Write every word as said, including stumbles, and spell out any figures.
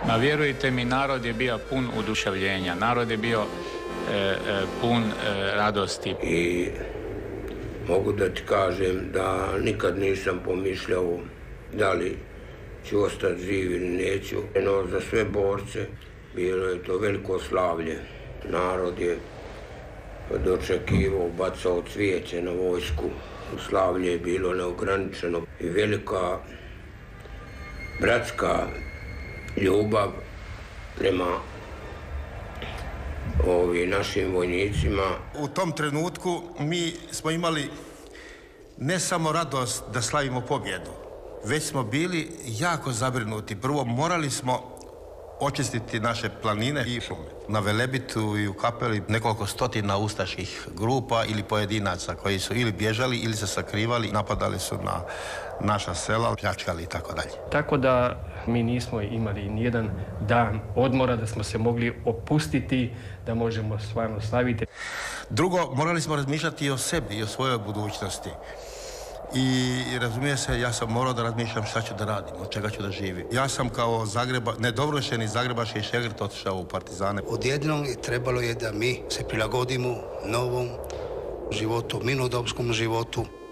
Ma vjerujte mi, narod je bio pun oduševljenja, narod je bio e, e, pun e, radosti. I mogu da ti kažem da nikad nisam pomišljao da li ću ostati živ ili neću. No, za sve borce bilo je to veliko slavlje. Narod je dočekivao, bacao cvijeće na vojsku. Slavlje je bilo neograničeno i velika bratska ljubav prema ovim našim vojnicima. U tom trenutku mi smo imali ne samo radost da slavimo pobjedu, već smo bili jako zabrinuti. Prvo, morali smo očistiti naše planine i šume. Na Velebitu i u Kapeli nekoliko stotina ustaških grupa ili pojedinaca koji su ili bježali ili se sakrivali, napadali su na naša sela, pljačkali i tako dalje. Tako da mi nismo imali nijedan dan odmora, da smo se mogli opustiti, da možemo stvarno slaviti. Drugo, morali smo razmišljati i o sebi i o svojoj budućnosti. I razumije se, ja sam morao da razmišljam šta ću da radim, od čega ću da živim. Ja sam kao Zagreba, nedovršeni zagrebački šegrt otišao u partizane. Odjednom je trebalo je da mi se prilagodimo novom životu, mirnodopskom životu.